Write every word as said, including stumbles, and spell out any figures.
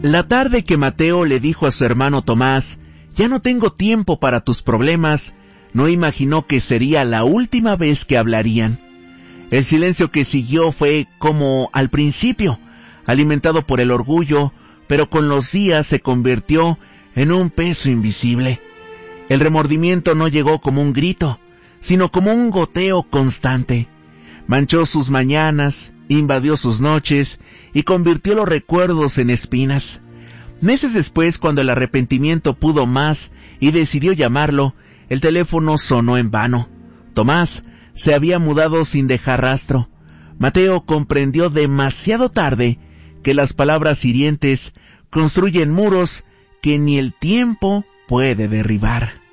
La tarde que Mateo le dijo a su hermano Tomás, «Ya no tengo tiempo para tus problemas», no imaginó que sería la última vez que hablarían. El silencio que siguió fue como al principio, alimentado por el orgullo, pero con los días se convirtió en un peso invisible. El remordimiento no llegó como un grito, sino como un goteo constante. Manchó sus mañanas, invadió sus noches y convirtió los recuerdos en espinas. Meses después, cuando el arrepentimiento pudo más y decidió llamarlo, el teléfono sonó en vano. Tomás se había mudado sin dejar rastro. Mateo comprendió demasiado tarde que las palabras hirientes construyen muros que ni el tiempo puede derribar.